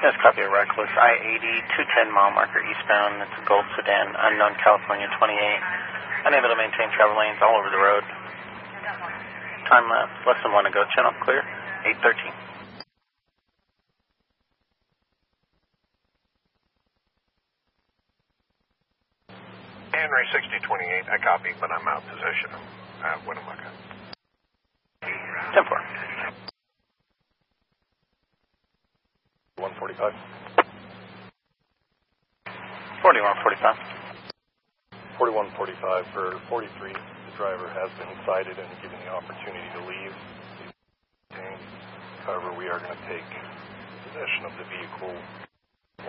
Yes, copy of reckless. I-80, 210 mile marker eastbound. It's a gold sedan, unknown California 28. Unable to maintain travel lanes all over the road. Time less than 1 to go. Channel clear. 813. Henry 6028, I copy, but I'm out of position. Winnemucca. 10-4. 145. 4145. 4145 for 43. The driver has been cited and given the opportunity to leave. However, we are going to take possession of the vehicle